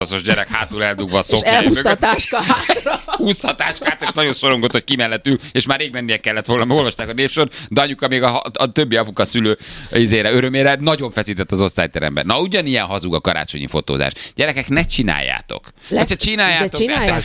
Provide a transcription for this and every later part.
az gyerek hátul eldugva a szoknyája. És elhúzta a táska hátra. Húzta a táskát, és nagyon szorongott, hogy ki mellett ül, és már rég mennie kellett volna, mert olvasták a névsort, de anyuka még a többi apuka szülő örömére nagyon feszített az osztályteremben. Na, ugyanilyen hazug a karácsonyi fotózás. Gyerekek, ne csináljátok. Csináljátok.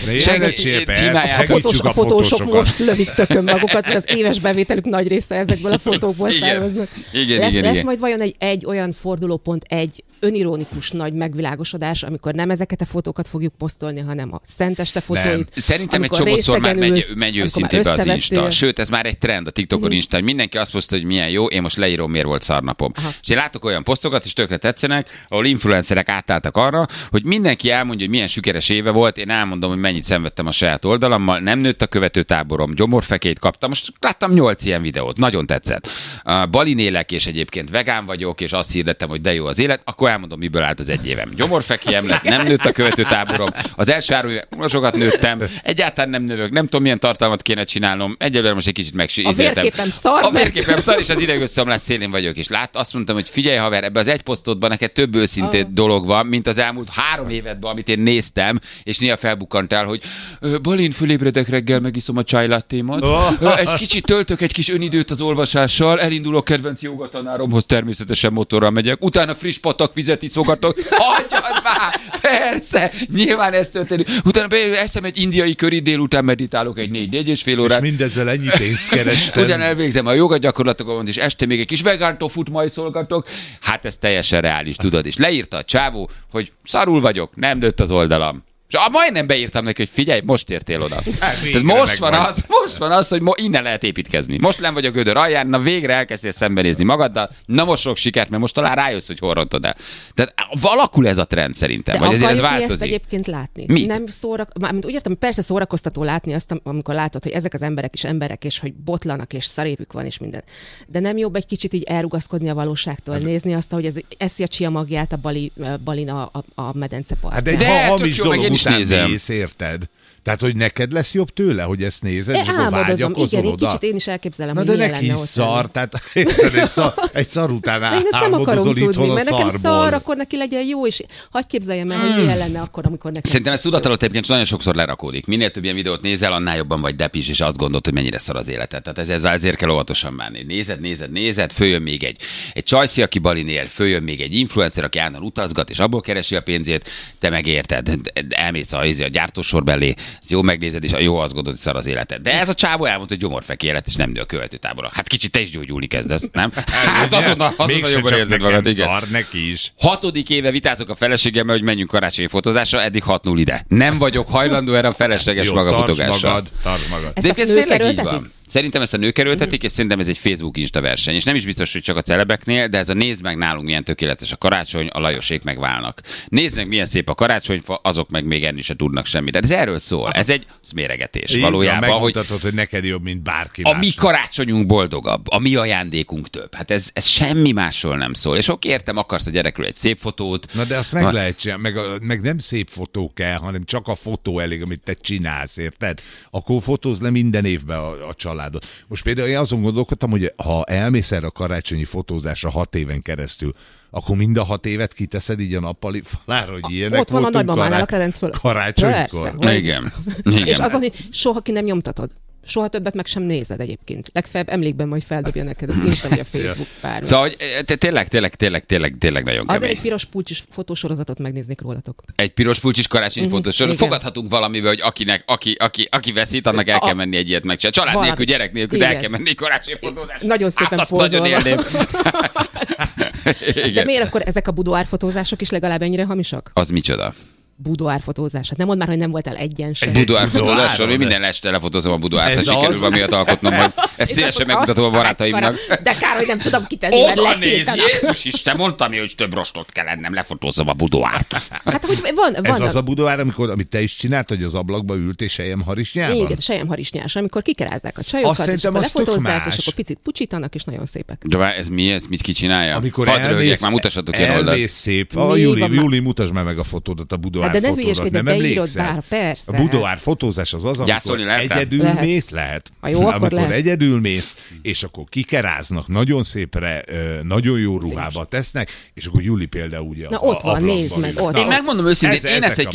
A fotósok most lövik tökön magukat, mert az éves bevételük nagy része ezekből a fotókból származnak. Lesz majd vajon egy olyan fordulópont, egy önironikus nagy megvilágosodás, amikor nem ezeket a fotókat fogjuk posztolni, hanem a szenteste fotóit. Szerintem egy csomószor már megy őszintébe az Insta. Sőt, ez már egy trend a TikTokon Insta, hogy mindenki azt posztol, hogy milyen jó, én most leírom, miért volt szarnapom. És én látok olyan posztokat, és tökre tetszenek, ahol influencerek átálltak arra, hogy mindenki elmondja, hogy milyen sikeres éve volt, én elmondom, hogy mennyit szenvedtem a saját oldalammal, nem nőtt a követőtáborom, gyomorfekét kaptam, most láttam 8 ilyen videót, nagyon tetszett. Balin élek, és egyébként vegán vagyok, és azt hirdettem, hogy de jó az élet, akkor elmondom, miből állt az egy évem. Gyomorfekiem lett, nem nőtt a követőtáborom, az első 3 éve sokat nőttem, egyáltalán nem növök, nem tudom, milyen tartalmat kéne csinálnom, egyelőre most egy kicsit megsézéltem. A vérképem szar. A vérképem szar, és az idegösszomlás szélén vagyok, és azt mondtam, hogy figyelj haver, ebbe az egy posztodban neked több őszintén dolog van, mint az elmúlt 3 évedben, amit én néztem, és néha felbukkantál, hogy Balin, fölébredek reggel, megiszom a chai-lattémat, egy kicsit töltök egy kis önidőt az olvasással, elindulok kedvenc jogatanáromhoz, természetesen motorral megyek, utána friss patakvizet iszogatok, hagyjad már, persze, nyilván ez történik, utána eszem egy indiai köri, délután meditálok egy 4 és fél órát. És mindezzel ennyi pénzt kerestem. Ugyan elvégzem a joga gyakorlatokat, és este még egy kis vegán tofut majszolgatok. Hát ez teljesen reális, tudod. És leírta a csávó, hogy szarul vagyok, nem nőtt az oldalam. És majdnem beírtam neki, hogy figyelj, most értél oda. Tehát most van az, hogy innen lehet építkezni. Most nem vagy a gödör alján, na végre elkezdtél szembenézni magaddal, na most sok sikert, mert most talán rájössz, hogy hol rontod el. Tehát alakul ez a trend szerintem, de vagy ezért ez változik. Ezt egyébként látni? Mit? Nem úgy értem, persze szórakoztató látni azt, amikor látod, hogy ezek az emberek is emberek, és hogy botlanak, és szarépük van, és minden. De nem jobb egy kicsit így elrugaszkodni a valóságtól, nézni azt, hogy ez eszi a csia magját a Balin a medenceparton. De hamis dolog után mész, érted? Tehát, hogy neked lesz jobb tőle, hogy ezt nézed, és akkor vágyakozol igen, oda. Kicsit én is elképzelem, na, hogy de neki is szar, tehát egy szar után álmodozol itthon a mert szarból. nekem szar, akkor neki legyen jó, és hadd képzeljem el, hogy milyen lenne akkor, amikor neki... Szerintem ez tudat alatt egyébként nagyon sokszor lerakódik. Minél több ilyen videót nézel, annál jobban vagy depis, és azt gondolod, hogy mennyire szar az életed. Tehát ezért kell óvatosan bánni. Nézed, följön még egy csajszi, aki Balin él, följön még egy influencer, aki állandóan utazgat, és abból keresi a pénzét, te megérted. Elmész a gyártósor belé, ez jó megnézed, és jó azt gondolod, hogy szar az életed. De ez a csávó elmondta, hogy gyomorfeki élet, és nem nő a követőtábora. Hát kicsit te is gyógyulni kezdesz, nem? Hát azonnal jobban érzed magad, igen. Szar neki is. 6. éve vitázok a feleségemmel, hogy menjünk karácsonyi fotózásra, eddig 6-0 ide. Nem vagyok hajlandó erre a felesleges magabutogásra. Tartsd magad. De ez tényleg így van. Szerintem ezt a nők erőltetik, és szerintem ez egy Facebook Insta verseny. És nem is biztos, hogy csak a celebeknél, de ez a nézd meg nálunk milyen tökéletes a karácsony, a Lajosék megválnak. Nézd meg milyen szép a karácsonyfa, azok meg még enni se tudnak semmit. De ez erről szól. Ez egy méregetés így valójában. Megmutatod, hogy neked jobb, mint bárki más. A mi karácsonyunk boldogabb, a mi ajándékunk több. Hát ez semmi másról nem szól. És oké, értem, akarsz a gyerekről egy szép fotót. Na de azt meg lehet csinálni, meg nem szép fotó kell, hanem csak a fotó elég, amit te csinálsz, érted? Akkor fotózz le minden évben a családot. Most például én azon gondolkodtam, hogy ha elmész erre a karácsonyi fotózásra 6 éven keresztül, akkor mind a 6 évet kiteszed így a nappali falára, hogy ilyenek ott van a nagymamánál a kredenc föl. Karácsonykor. Igen. És az, hogy soha ki nem nyomtatod. Soha többet meg sem nézed egyébként. Legfeljebb emlékben majd feldobja neked az Insta vagy a Facebook bármi. Szóval, hogy tényleg nagyon kemény. Azért egy piros pulcsis fotósorozatot megnéznék rólatok. Egy piros pulcsis karácsonyi fotósorozatot. Fogadhatunk valamivel, hogy aki veszít, annak el kell menni egy ilyet megcsinálni. Család nélkül, gyerek nélkül, de el kell menni karácsonyi fotózásra. Nagyon szépen azt nagyon élném. De miért akkor ezek a budoárfotózások is legalább ennyire hamisak? Az micsoda? Budoárfotózás. Hát nem mondd már, hogy nem voltál egyen sem. Budoárfotózással, én minden este lefotózom a budoárt, ha sikerül valamiatt alkotnom, hogy ezt szívesen megmutatom a barátaimnak. De kár, hogy nem tudom kitenni, mert oda nézd, Jézus Isten, mondtam, hogy több rostot kell lennem, lefotózom a budoárt. Hát, hogy van. Ez az a budoár, amit te is csináltad, hogy az ablakba ült és selyemharisnyában? Igen, selyemharisnyás, amikor kikerázzák a csajokat, és akkor lefotózzák, és akkor picit pucsítanak, és nagyon szépek. De ez mi? Ez mit ki csinálja? Amikor már mutassatok ilyen oldalt. Elmész szép. Júli, mutasd meg a fotódat a budoár. De ne hülyeskedj, de beírod bár, persze. A budoár fotózás az, amikor egyedül mész, lehet. Ha jó, akkor amikor lehet. egyedül egyedül mész, és akkor kikeráznak, nagyon szépre, nagyon jó ruhába tesznek, és akkor Juli például ugye az ott van, nézd meg, ott. Én megmondom őszintén, én ezt egy